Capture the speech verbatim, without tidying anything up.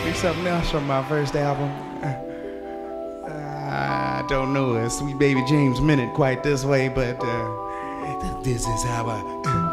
me something else from my first album. I don't know a Sweet Baby James meant it quite this way, but uh, this is how I.